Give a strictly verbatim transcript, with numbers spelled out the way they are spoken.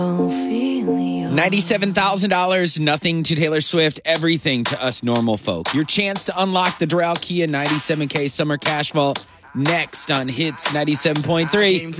ninety-seven thousand dollars, nothing to Taylor Swift, everything to us normal folk. Your chance to unlock the Doral Kia ninety-seven K Summer Cash Vault next on Hits ninety-seven point three.